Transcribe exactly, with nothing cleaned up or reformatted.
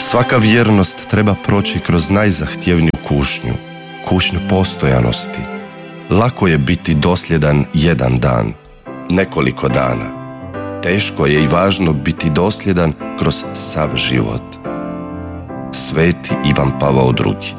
Svaka vjernost treba proći kroz najzahtjevniju kušnju, kušnju postojanosti. Lako je biti dosljedan jedan dan, nekoliko dana. Teško je i važno biti dosljedan kroz sav život. Sveti Ivan Pavao drugi.